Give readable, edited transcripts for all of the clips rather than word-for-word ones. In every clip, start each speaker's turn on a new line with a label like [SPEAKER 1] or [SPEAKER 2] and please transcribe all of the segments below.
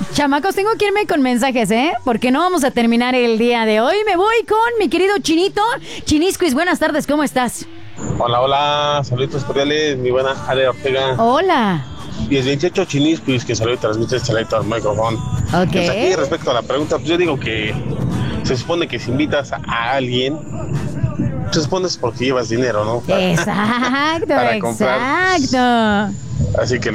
[SPEAKER 1] Chamacos, tengo que irme con mensajes, porque no vamos a terminar el día de hoy. Me voy con mi querido Chinito. Chinisquis, buenas tardes, ¿cómo estás?
[SPEAKER 2] Hola, saluditos cordiales, mi buena Ale Ortega.
[SPEAKER 1] Hola.
[SPEAKER 2] Y el 28 Chinisquis que salió y transmite este leito al micrófono.
[SPEAKER 1] Ok.
[SPEAKER 2] Pues aquí respecto a la pregunta, pues yo digo que se supone que si invitas a alguien, se supone es porque llevas dinero, ¿no?
[SPEAKER 1] Exacto,
[SPEAKER 2] para comprar.
[SPEAKER 1] exacto.
[SPEAKER 2] Así que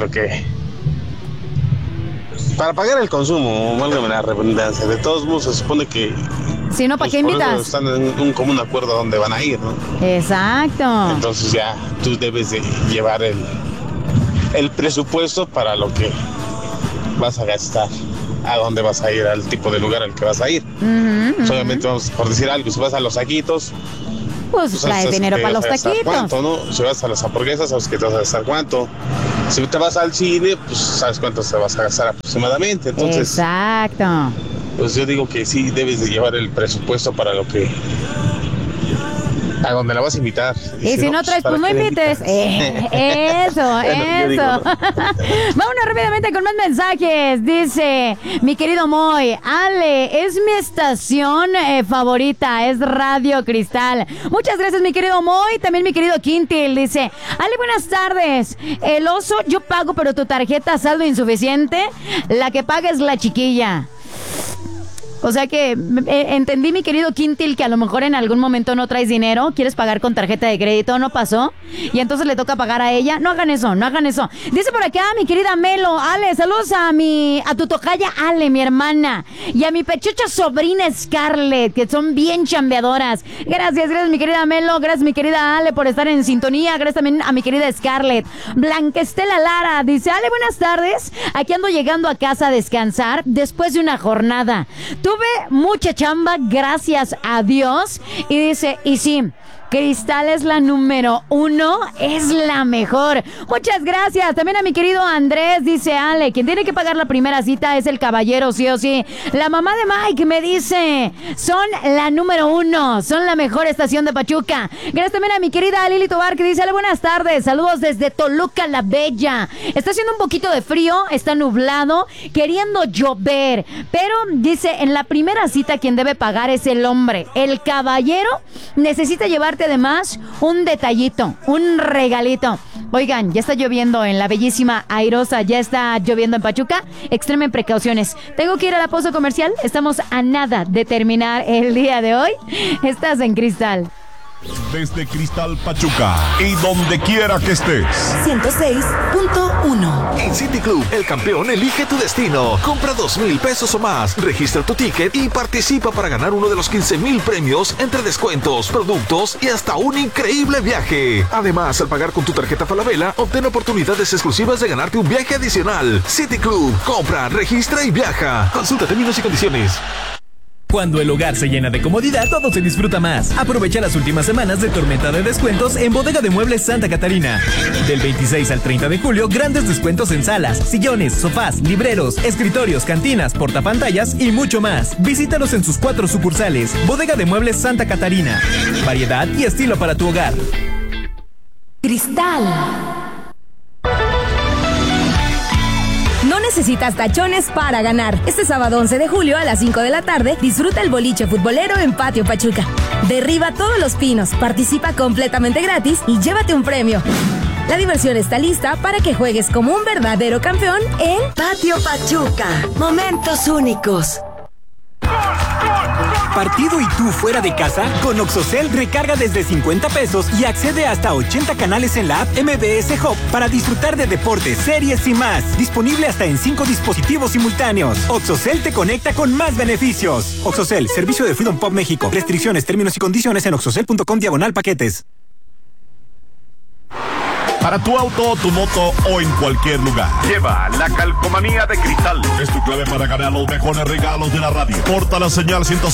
[SPEAKER 2] para pagar el consumo, válgame la redundancia, de todos modos se supone que...
[SPEAKER 1] Si no, ¿para qué invitas?
[SPEAKER 2] Están en un común acuerdo a dónde van a ir, ¿no?
[SPEAKER 1] Exacto.
[SPEAKER 2] Entonces ya tú debes de llevar el presupuesto para lo que vas a gastar, a dónde vas a ir, al tipo de lugar al que vas a ir. Obviamente, vamos por decir algo, si vas a los taquitos,
[SPEAKER 1] pues traes dinero para los taquitos.
[SPEAKER 2] ¿Cuánto, no? Si vas a las hamburguesas, sabes que te vas a gastar cuánto. Si te vas al cine, pues sabes cuánto te vas a gastar aproximadamente. Entonces,
[SPEAKER 1] exacto.
[SPEAKER 2] Pues yo digo que sí debes de llevar el presupuesto para lo que... a donde la vas a invitar.
[SPEAKER 1] Y si no traes, pues no invites. Eso. ¿no? Vámonos rápidamente con más mensajes. Dice mi querido Moy, Ale, es mi estación favorita, es Radio Cristal. Muchas gracias, mi querido Moy. También mi querido Quintil dice, Ale, buenas tardes. El oso yo pago, pero tu tarjeta saldo insuficiente, la que paga es la chiquilla. O sea que entendí, mi querido Quintil, que a lo mejor en algún momento no traes dinero, quieres pagar con tarjeta de crédito, no pasó, y entonces le toca pagar a ella. No hagan eso. Dice por acá mi querida Melo, Ale, saludos a tu tocaya Ale, mi hermana, y a mi pechucha sobrina Scarlett, que son bien chambeadoras. Gracias mi querida Melo, gracias mi querida Ale por estar en sintonía, gracias también a mi querida Scarlett. Blanca Estela Lara dice, Ale, buenas tardes, aquí ando llegando a casa a descansar después de una jornada. Tuve mucha chamba, gracias a Dios. Y dice, y sí, Cristal es la número 1, es la mejor. Muchas gracias. También a mi querido Andrés, dice Ale, quien tiene que pagar la primera cita es el caballero, sí o sí. La mamá de Mike me dice, son la número 1, son la mejor estación de Pachuca. Gracias también a mi querida Lili Tobar, que dice, Ale, buenas tardes, saludos desde Toluca la Bella. Está haciendo un poquito de frío, está nublado, queriendo llover, pero dice, en la primera cita quien debe pagar es el hombre. El caballero necesita llevar además un detallito, un regalito. Oigan, ya está lloviendo en la bellísima Airosa, ya está lloviendo en Pachuca. Extremen precauciones. Tengo que ir a la pausa comercial. Estamos a nada de terminar el día de hoy. Estás en Cristal.
[SPEAKER 3] Desde Cristal Pachuca y donde quiera que estés.
[SPEAKER 4] 106.1. En City Club, el campeón elige tu destino. Compra 2,000 pesos o más, registra tu ticket y participa para ganar uno de los 15,000 premios entre descuentos, productos y hasta un increíble viaje. Además, al pagar con tu tarjeta Falabella, obtén oportunidades exclusivas de ganarte un viaje adicional. City Club, compra, registra y viaja. Consulta términos y condiciones.
[SPEAKER 5] Cuando el hogar se llena de comodidad, todo se disfruta más. Aprovecha las últimas semanas de tormenta de descuentos en Bodega de Muebles Santa Catarina. Del 26 al 30 de julio, grandes descuentos en salas, sillones, sofás, libreros, escritorios, cantinas, portapantallas y mucho más. Visítalos en sus 4 sucursales. Bodega de Muebles Santa Catarina. Variedad y estilo para tu hogar.
[SPEAKER 6] Cristal. No necesitas tachones para ganar. Este sábado 11 de julio a las 5 de la tarde, disfruta el boliche futbolero en Patio Pachuca. Derriba todos los pinos, participa completamente gratis y llévate un premio. La diversión está lista para que juegues como un verdadero campeón en
[SPEAKER 7] Patio Pachuca. Momentos únicos.
[SPEAKER 8] ¿Partido y tú fuera de casa? Con Oxocel recarga desde 50 pesos y accede hasta 80 canales en la app MBS Hub para disfrutar de deportes, series y más. Disponible hasta en 5 dispositivos simultáneos. Oxocel te conecta con más beneficios. Oxocel, servicio de Freedom Pop México. Restricciones, términos y condiciones en oxocel.com/paquetes.
[SPEAKER 3] Para tu auto, tu moto o en cualquier lugar.
[SPEAKER 9] Lleva la calcomanía de Cristal.
[SPEAKER 3] Es tu clave para ganar los mejores regalos de la radio. Porta la señal 106.